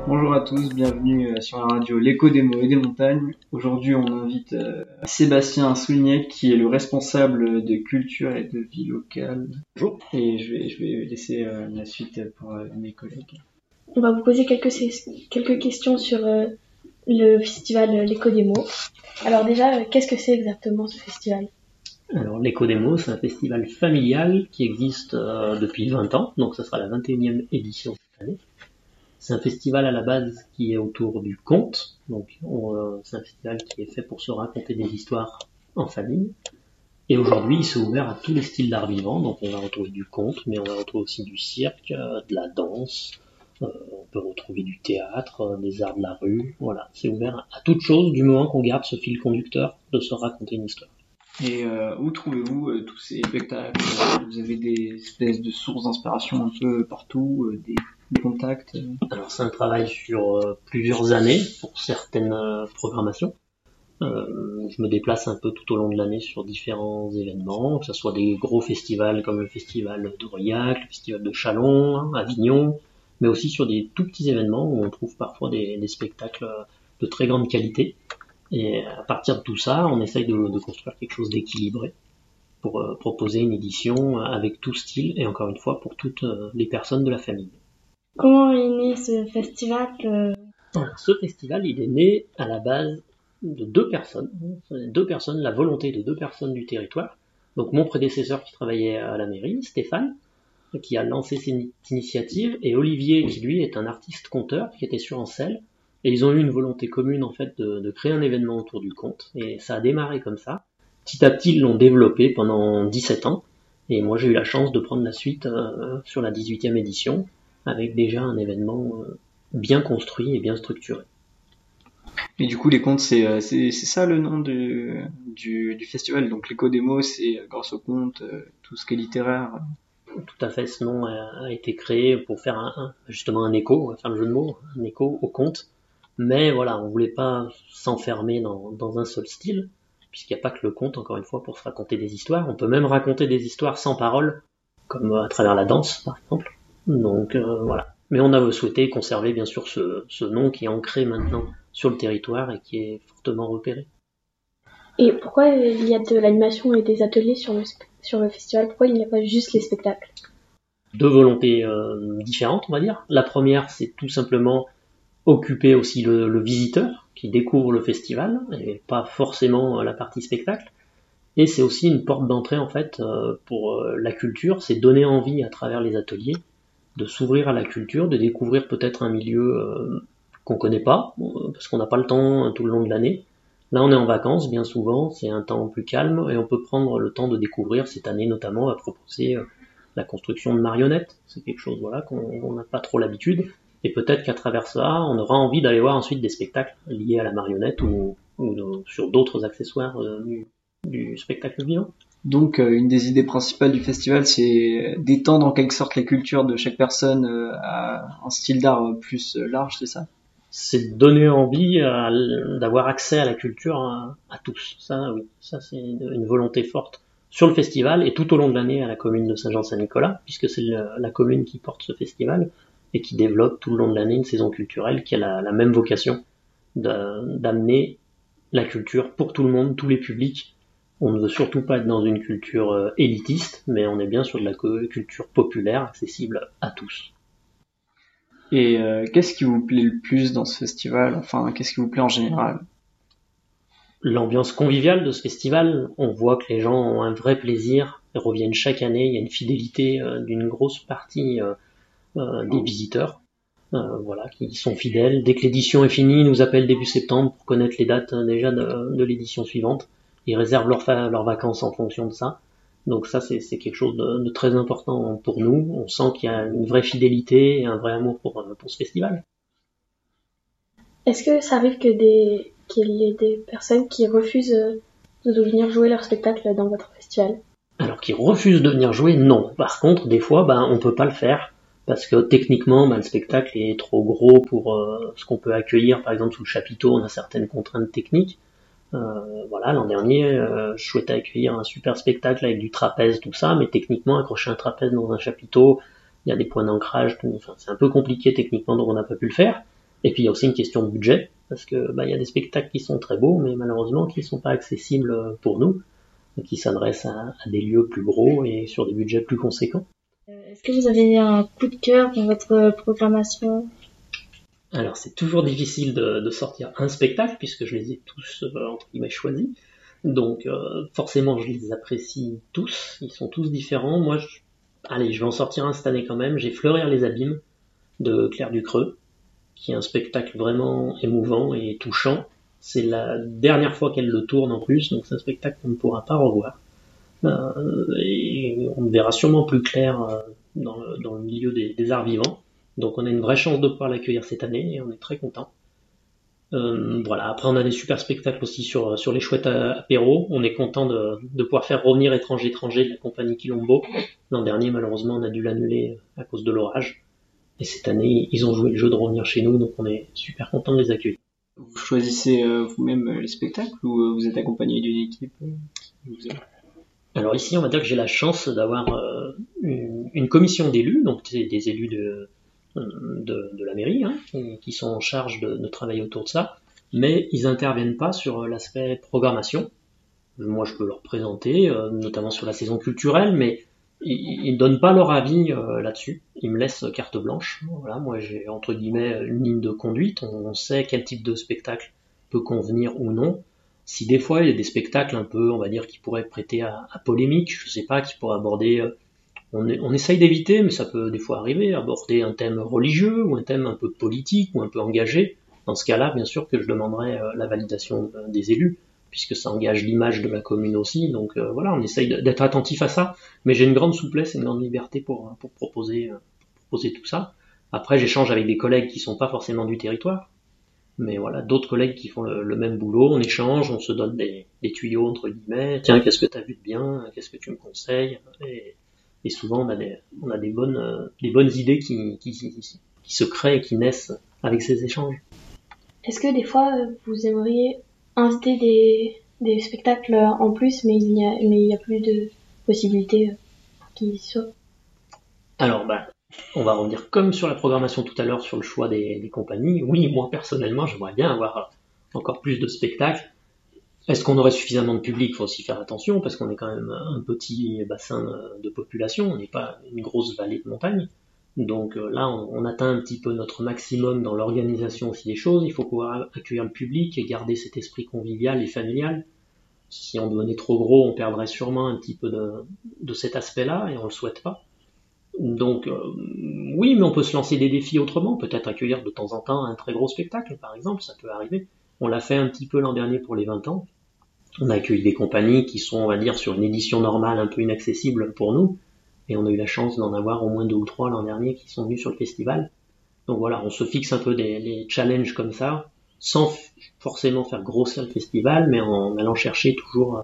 Bonjour à tous, bienvenue sur la radio L'écho des mots et des montagnes. Aujourd'hui on invite Sébastien Sougnac qui est le responsable de culture et de vie locale. Bonjour. Et je vais laisser la suite pour mes collègues. On va vous poser quelques questions sur le festival L'écho des mots. Alors déjà, qu'est-ce que c'est exactement ce festival ? Alors l'Écho des mots, c'est un festival familial qui existe depuis 20 ans, donc ça sera la 21e édition cette année. C'est un festival à la base qui est autour du conte, donc c'est un festival qui est fait pour se raconter des histoires en famille. Et aujourd'hui, il s'est ouvert à tous les styles d'art vivant, donc on va retrouver du conte, mais on va retrouver aussi du cirque, de la danse, on peut retrouver du théâtre, des arts de la rue, voilà. C'est ouvert à toute chose du moment qu'on garde ce fil conducteur de se raconter une histoire. Et où trouvez-vous tous ces spectacles ? Vous avez des espèces de sources d'inspiration un peu partout, des contacts ? Alors c'est un travail sur plusieurs années pour certaines programmations. Je me déplace un peu tout au long de l'année sur différents événements, que ce soit des gros festivals comme le festival d'Aurillac, le festival de Châlons, Avignon, mais aussi sur des tout petits événements où on trouve parfois des spectacles de très grande qualité. Et à partir de tout ça, on essaye de construire quelque chose d'équilibré pour proposer une édition avec tout style et encore une fois pour toutes les personnes de la famille. Comment est né ce festival ? Alors, ce festival, il est né à la base de deux personnes, la volonté de deux personnes du territoire. Donc mon prédécesseur qui travaillait à la mairie, Stéphane, qui a lancé cette initiative, et Olivier qui lui est un artiste conteur qui était sur Ancel. Et ils ont eu une volonté commune en fait de créer un événement autour du conte, et ça a démarré comme ça. Petit à petit, ils l'ont développé pendant 17 ans, et moi j'ai eu la chance de prendre la suite sur la 18e édition, avec déjà un événement bien construit et bien structuré. Et du coup, les contes, c'est ça le nom du festival. Donc l'écho des mots, c'est grâce aux contes, tout ce qui est littéraire. Tout à fait, ce nom a été créé pour faire justement un écho, on va faire le jeu de mots, un écho au conte. Mais voilà, on voulait pas s'enfermer dans un seul style, puisqu'il n'y a pas que le conte, encore une fois, pour se raconter des histoires. On peut même raconter des histoires sans parole, comme à travers la danse, par exemple. Donc voilà. Mais on a souhaité conserver bien sûr ce nom qui est ancré maintenant sur le territoire et qui est fortement repéré. Et pourquoi il y a de l'animation et des ateliers sur le festival ? Pourquoi il n'y a pas juste les spectacles ? Deux volontés différentes, on va dire. La première, c'est tout simplement occuper aussi le visiteur qui découvre le festival et pas forcément la partie spectacle. Et c'est aussi une porte d'entrée en fait pour la culture, c'est donner envie à travers les ateliers de s'ouvrir à la culture, de découvrir peut-être un milieu qu'on connaît pas, parce qu'on n'a pas le temps tout le long de l'année. Là, on est en vacances, bien souvent, c'est un temps plus calme, et on peut prendre le temps de découvrir. Cette année, notamment, à proposer la construction de marionnettes. C'est quelque chose, voilà, qu'on n'a pas trop l'habitude. Et peut-être qu'à travers ça, on aura envie d'aller voir ensuite des spectacles liés à la marionnette ou sur d'autres accessoires du spectacle vivant. Donc, une des idées principales du festival, c'est d'étendre en quelque sorte la culture de chaque personne à un style d'art plus large, c'est ça ? C'est de donner envie d'avoir accès à la culture à tous. Ça, oui, ça c'est une volonté forte sur le festival et tout au long de l'année à la commune de Saint-Jean-Saint-Nicolas, puisque c'est la commune qui porte ce festival et qui développe tout le long de l'année une saison culturelle qui a la même vocation d'amener la culture pour tout le monde, tous les publics. On ne veut surtout pas être dans une culture élitiste, mais on est bien sur de la culture populaire, accessible à tous. Et qu'est-ce qui vous plaît le plus dans ce festival ? Enfin, qu'est-ce qui vous plaît en général ? L'ambiance conviviale de ce festival, on voit que les gens ont un vrai plaisir et reviennent chaque année. Il y a une fidélité d'une grosse partie des visiteurs, voilà, qui sont fidèles. Dès que l'édition est finie, ils nous appellent début septembre pour connaître les dates déjà de l'édition suivante. Ils réservent leurs vacances en fonction de ça. Donc ça, c'est quelque chose de très important pour nous. On sent qu'il y a une vraie fidélité et un vrai amour pour ce festival. Est-ce que ça arrive qu'il y ait des personnes qui refusent de venir jouer leur spectacle dans votre festival ? Alors, qui refusent de venir jouer, non. Par contre, des fois, on peut pas le faire parce que techniquement, le spectacle est trop gros pour ce qu'on peut accueillir. Par exemple, sous le chapiteau, on a certaines contraintes techniques. Voilà, l'an dernier, je souhaitais accueillir un super spectacle avec du trapèze, tout ça, mais techniquement, accrocher un trapèze dans un chapiteau, il y a des points d'ancrage, enfin, c'est un peu compliqué techniquement, donc on n'a pas pu le faire. Et puis il y a aussi une question de budget, parce que il y a des spectacles qui sont très beaux, mais malheureusement qui ne sont pas accessibles pour nous, et qui s'adressent à des lieux plus gros et sur des budgets plus conséquents. Est-ce que vous avez un coup de cœur dans votre programmation? Alors c'est toujours difficile de sortir un spectacle, puisque je les ai tous, entre guillemets, choisis. Donc forcément je les apprécie tous, ils sont tous différents. Moi, je vais en sortir un cette année quand même. J'ai Fleurir les abîmes de Claire Ducreux, qui est un spectacle vraiment émouvant et touchant. C'est la dernière fois qu'elle le tourne en plus, donc c'est un spectacle qu'on ne pourra pas revoir. Et on verra sûrement plus clair dans le milieu des arts vivants. Donc on a une vraie chance de pouvoir l'accueillir cette année et on est très content. Voilà. Après on a des super spectacles aussi sur les chouettes apéros. On est content de pouvoir faire revenir Étranger de la compagnie Quilombo. L'an dernier malheureusement on a dû l'annuler à cause de l'orage. Et cette année ils ont joué le jeu de revenir chez nous, donc on est super content de les accueillir. Vous choisissez vous-même les spectacles ou vous êtes accompagné d'une équipe Alors ici on va dire que j'ai la chance d'avoir une commission d'élus, donc des élus de la mairie, qui sont en charge de travailler autour de ça, mais ils interviennent pas sur l'aspect programmation. Moi je peux leur présenter, notamment sur la saison culturelle, mais ils donnent pas leur avis là-dessus. Ils me laissent carte blanche. Voilà, moi j'ai entre guillemets une ligne de conduite. On sait quel type de spectacle peut convenir ou non. Si des fois il y a des spectacles un peu, on va dire, qui pourraient prêter à polémique, je sais pas, qui pourraient aborder, on essaye d'éviter, mais ça peut des fois arriver, aborder un thème religieux ou un thème un peu politique ou un peu engagé. Dans ce cas-là, bien sûr que je demanderai la validation des élus, puisque ça engage l'image de la commune aussi. Donc voilà, on essaye d'être attentif à ça, mais j'ai une grande souplesse et une grande liberté pour proposer tout ça. Après, j'échange avec des collègues qui sont pas forcément du territoire, mais voilà, d'autres collègues qui font le même boulot, on échange, on se donne des tuyaux entre guillemets. Tiens, qu'est-ce que t'as vu de bien, qu'est-ce que tu me conseilles, et souvent on a des bonnes idées qui se créent et qui naissent avec ces échanges. Est-ce que des fois vous aimeriez inviter des spectacles en plus, mais il y a plus de possibilités qu'ils y soient? Alors on va revenir comme sur la programmation tout à l'heure sur le choix des compagnies. Oui, moi personnellement, j'aimerais bien avoir encore plus de spectacles. Est-ce qu'on aurait suffisamment de public? Il faut aussi faire attention, parce qu'on est quand même un petit bassin de population, on n'est pas une grosse vallée de montagne. Donc là, on atteint un petit peu notre maximum dans l'organisation aussi des choses. Il faut pouvoir accueillir le public et garder cet esprit convivial et familial. Si on devenait trop gros, on perdrait sûrement un petit peu de cet aspect-là, et on le souhaite pas. Donc oui, mais on peut se lancer des défis autrement, peut-être accueillir de temps en temps un très gros spectacle, par exemple, ça peut arriver. On l'a fait un petit peu l'an dernier pour les 20 ans. On a accueilli des compagnies qui sont, on va dire, sur une édition normale un peu inaccessible pour nous, et on a eu la chance d'en avoir au moins 2 ou 3 l'an dernier qui sont venus sur le festival. Donc voilà, on se fixe un peu des challenges comme ça, sans forcément faire grossir le festival, mais en allant chercher toujours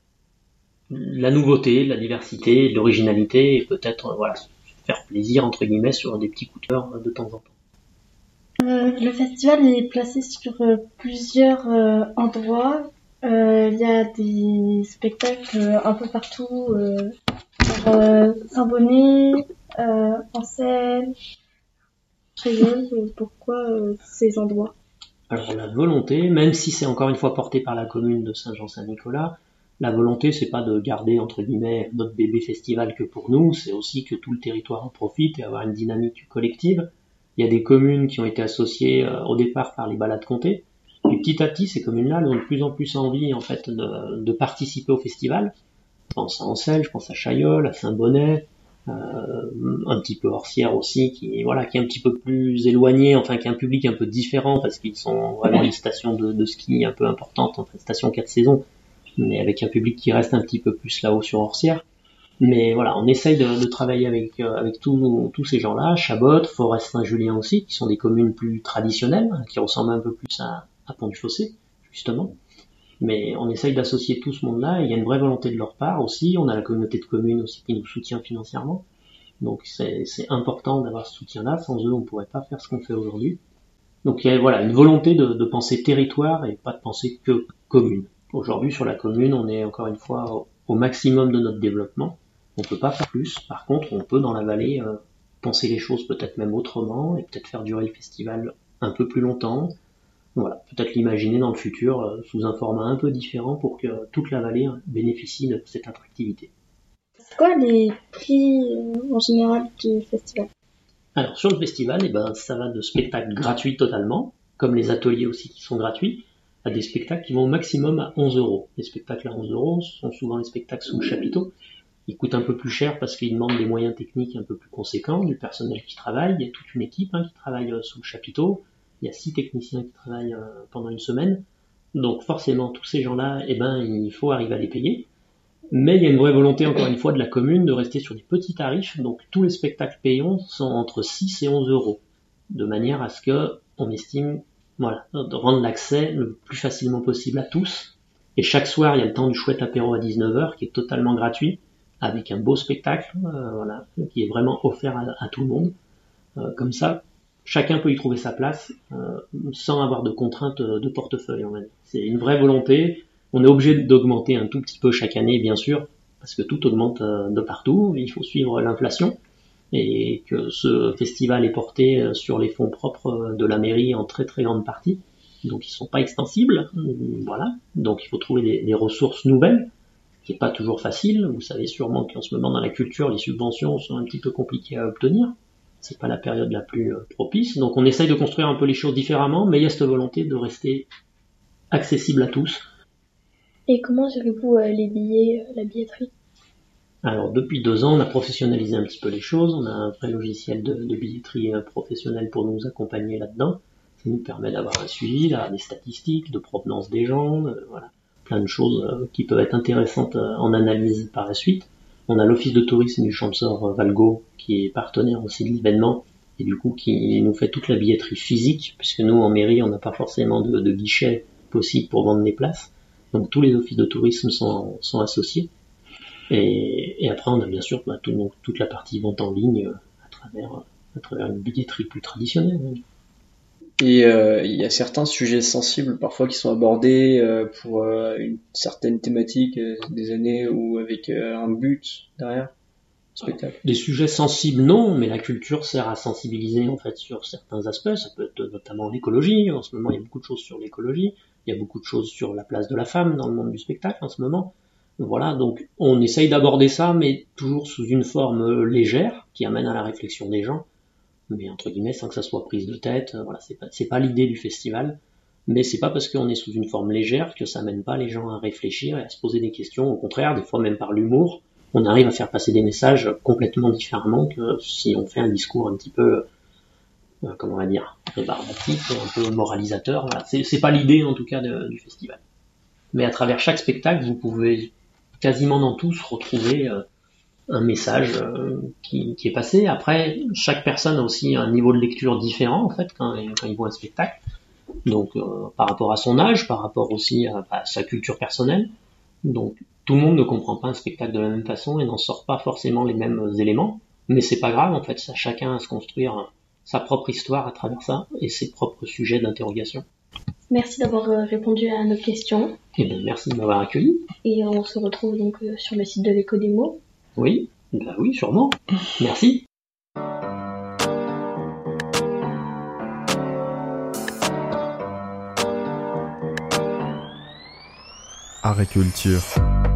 la nouveauté, la diversité, l'originalité, et peut-être voilà, faire plaisir entre guillemets sur des petits coups de cœur de temps en temps. Le festival est placé sur plusieurs endroits. Il y a des spectacles un peu partout, genre Saint-Bonnet, en Seine, Trégueux. Pourquoi ces endroits? Alors la volonté, même si c'est encore une fois porté par la commune de Saint-Jean-Saint-Nicolas, la volonté c'est pas de garder entre guillemets notre bébé festival que pour nous, c'est aussi que tout le territoire en profite et avoir une dynamique collective. Il y a des communes qui ont été associées au départ par les balades comtées, et petit à petit ces communes-là elles ont de plus en plus envie en fait de participer au festival. Je pense à Ancel, je pense à Chaillol, à Saint-Bonnet, un petit peu Orsières aussi, qui est un petit peu plus éloigné, enfin qui a un public un peu différent parce qu'ils sont vraiment une station de ski un peu importante, enfin station 4 saisons, mais avec un public qui reste un petit peu plus là-haut sur Orsières. Mais voilà, on essaye de travailler avec tous ces gens-là, Chabot, Forest-Saint-Julien aussi, qui sont des communes plus traditionnelles, qui ressemblent un peu plus à Pont-du-Fossé, justement. Mais on essaye d'associer tout ce monde-là, et il y a une vraie volonté de leur part aussi. On a la communauté de communes aussi qui nous soutient financièrement. Donc c'est important d'avoir ce soutien-là. Sans eux, on ne pourrait pas faire ce qu'on fait aujourd'hui. Donc il y a une volonté de penser territoire et pas de penser que commune. Aujourd'hui, sur la commune, on est encore une fois au maximum de notre développement. On peut pas faire plus. Par contre, on peut dans la vallée penser les choses peut-être même autrement et peut-être faire durer le festival un peu plus longtemps. Voilà, peut-être l'imaginer dans le futur sous un format un peu différent pour que toute la vallée bénéficie de cette attractivité. C'est quoi les prix en général du festival? Alors sur le festival, ça va de spectacles gratuits totalement, comme les ateliers aussi qui sont gratuits, à des spectacles qui vont au maximum à 11 euros. Les spectacles à 11 euros sont souvent les spectacles sous le chapiteau. Ils coûtent un peu plus cher parce qu'ils demandent des moyens techniques un peu plus conséquents, du personnel qui travaille, il y a toute une équipe qui travaille sous le chapiteau, il y a 6 techniciens qui travaillent pendant une semaine, donc forcément tous ces gens-là, il faut arriver à les payer. Mais il y a une vraie volonté, encore une fois, de la commune de rester sur des petits tarifs, donc tous les spectacles payants sont entre 6 et 11 euros, de manière à ce que on estime, de rendre l'accès le plus facilement possible à tous. Et chaque soir, il y a le temps du chouette apéro à 19h, qui est totalement gratuit, avec un beau spectacle, qui est vraiment offert à tout le monde. Comme ça, chacun peut y trouver sa place, sans avoir de contraintes de portefeuille, C'est une vraie volonté. On est obligé d'augmenter un tout petit peu chaque année, bien sûr, parce que tout augmente de partout. Il faut suivre l'inflation et que ce festival est porté sur les fonds propres de la mairie en très très grande partie. Donc ils sont pas extensibles. Voilà. Donc il faut trouver des ressources nouvelles, ce qui n'est pas toujours facile. Vous savez sûrement qu'en ce moment dans la culture, les subventions sont un petit peu compliquées à obtenir. C'est pas la période la plus propice. Donc on essaye de construire un peu les choses différemment, mais il y a cette volonté de rester accessible à tous. Et comment gérez-vous les billets, la billetterie? Alors depuis 2 ans, on a professionnalisé un petit peu les choses. On a un vrai logiciel de billetterie professionnel pour nous accompagner là-dedans. Ça nous permet d'avoir un suivi, des statistiques, de provenance des gens, plein de choses qui peuvent être intéressantes en analyse par la suite. On a l'office de tourisme du Champsaur Valgo qui est partenaire aussi de l'événement et du coup qui nous fait toute la billetterie physique, puisque nous en mairie on n'a pas forcément de guichet possible pour vendre des places. Donc tous les offices de tourisme sont associés. Et après on a bien sûr toute la partie vente en ligne à travers une billetterie plus traditionnelle. Et il y a certains sujets sensibles parfois qui sont abordés pour une certaine thématique des années ou avec un but derrière le spectacle. Des sujets sensibles non, mais la culture sert à sensibiliser en fait sur certains aspects. Ça peut être notamment l'écologie. En ce moment il y a beaucoup de choses sur l'écologie. Il y a beaucoup de choses sur la place de la femme dans le monde du spectacle en ce moment. Voilà, donc on essaye d'aborder ça, mais toujours sous une forme légère qui amène à la réflexion des gens. Mais entre guillemets sans que ça soit prise de tête. C'est pas l'idée du festival, mais c'est pas parce qu'on est sous une forme légère que ça amène pas les gens à réfléchir et à se poser des questions. Au contraire, des fois même par l'humour, on arrive à faire passer des messages complètement différemment que si on fait un discours un petit peu, rébarbatif, un peu moralisateur. Voilà. C'est pas l'idée en tout cas du festival. Mais à travers chaque spectacle, vous pouvez quasiment dans tous retrouver un message qui est passé. Après, chaque personne a aussi un niveau de lecture différent en fait quand il voit un spectacle. Donc par rapport à son âge, par rapport aussi à sa culture personnelle. Donc tout le monde ne comprend pas un spectacle de la même façon et n'en sort pas forcément les mêmes éléments. Mais c'est pas grave en fait, ça chacun à se construire sa propre histoire à travers ça et ses propres sujets d'interrogation. Merci d'avoir répondu à nos questions. Et bien merci de m'avoir accueilli. Et on se retrouve donc sur le site de l'Éco-Démo. Oui, oui, sûrement. Merci. Art et culture.